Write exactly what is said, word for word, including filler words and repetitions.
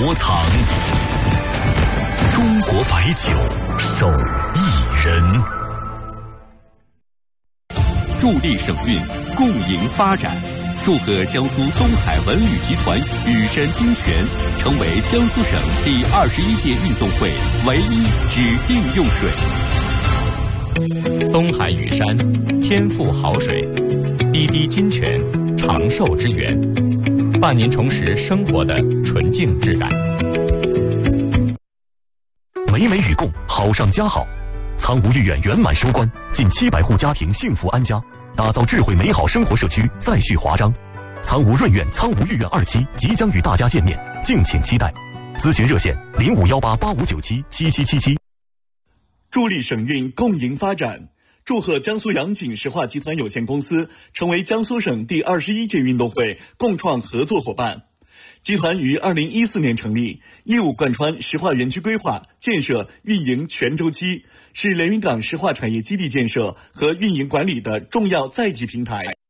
国藏。中国白酒，手艺人。 助力省运，共赢发展。祝贺江苏东海文旅集团羽山金泉成为江苏省第二十一届运动会唯一指定用水。 东海羽山，天赋好水，滴滴金泉，长寿之源，伴您重拾生活的纯净质感。 美美与共，好上加好。苍梧御苑圆满收官，近七百户家庭幸福安家，打造智慧美好生活社区再续华章。苍梧润苑苍梧御苑二期即将与大家见面，敬请期待。咨询热线零五幺八八五九七七七七七。 助力省运，共赢发展。祝贺江苏洋锦石化集团有限公司成为江苏省第二十一届运动会共创合作伙伴。集团于二零一四年成立，业务贯穿石化园区规划、建设、运营全周期，是连云港石化产业基地建设和运营管理的重要载体平台。